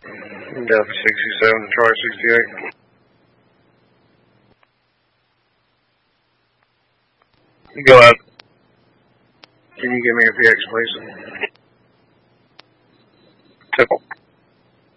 Delta 67 to Charlie 68. Go out. Can you give me a PX, please? Typical.